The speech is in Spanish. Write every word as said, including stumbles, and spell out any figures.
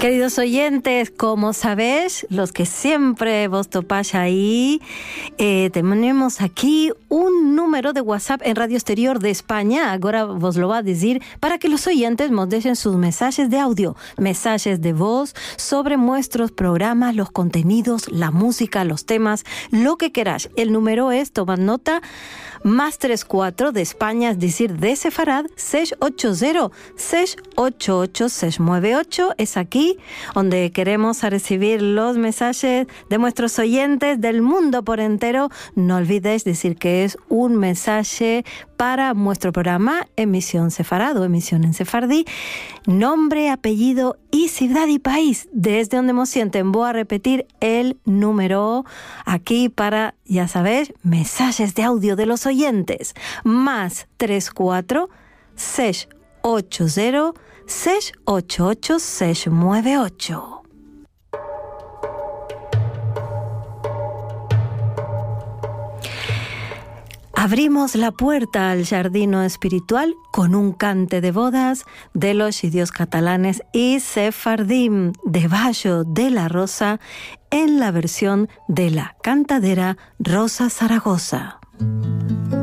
Queridos oyentes, como sabéis, los que siempre vos topáis ahí, eh, tenemos aquí un número de WhatsApp en Radio Exterior de España, ahora vos lo va a decir, para que los oyentes nos dejen sus mensajes de audio, mensajes de voz sobre nuestros programas, los contenidos, la música, los temas, lo que queráis. El número es, tomad nota, más tres cuatro de España, es decir, de Sefarad, seis ocho cero, seis ocho ocho, seis nueve ocho, es aquí donde queremos recibir los mensajes de nuestros oyentes del mundo por entero. No olvidéis decir que es un mensaje para nuestro programa Emisión Sefarad o Emisión en Sefardí, nombre, apellido y ciudad y país desde donde nos sienten. Voy a repetir el número aquí para, ya sabéis, mensajes de audio de los oyentes. Más tres cuatro, seis ocho cero, seis ocho ocho, seis nueve ocho. Abrimos la puerta al jardín espiritual con un cante de bodas de los idiomas catalanes y sefardim de Bayo de la Rosa en la versión de la cantadera Rosa Zaragoza.